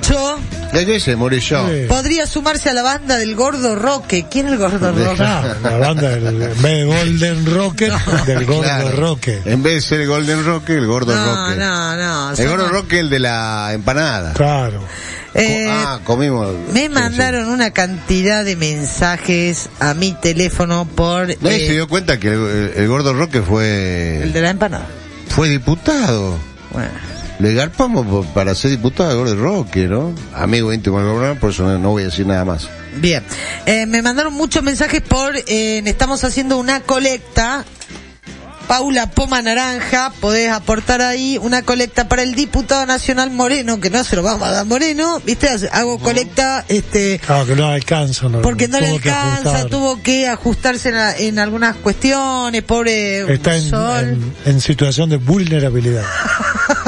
mucho. ¿De qué se Morillón? Sí. Podría sumarse a la banda del Gordo Roque. ¿Quién es el Gordo Roque? La banda en vez de Golden Rocket, del Gordo Claro. Roque. En vez de ser el Golden Roque, el Gordo Roque. No. El Gordo Roque, el de la empanada. Claro. Comimos. Me Sí, mandaron una cantidad de mensajes a mi teléfono por... Nadie se dio cuenta que el Gordo Roque el de la empanada. fue diputado. Bueno. Le garpamos para ser diputado de Gordo Roque, ¿no? Amigo íntimo del gobernador, por eso no voy a decir nada más. Bien. Me mandaron muchos mensajes por... estamos haciendo una colecta. Paula Poma Naranja, podés aportar ahí una colecta para el diputado nacional Moreno, que no se lo vamos a dar Moreno, ¿viste? Hago colecta, Claro, que no alcanza. porque no le tuvo que alcanza, ajustar. tuvo que ajustarse en algunas cuestiones, pobre Está Sol. en situación de vulnerabilidad.